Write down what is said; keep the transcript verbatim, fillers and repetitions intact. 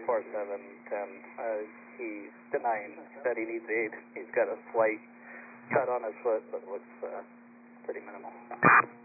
four seven ten. Uh, he's denying that he needs aid. He's got a slight cut on his foot, but it looks uh, pretty minimal.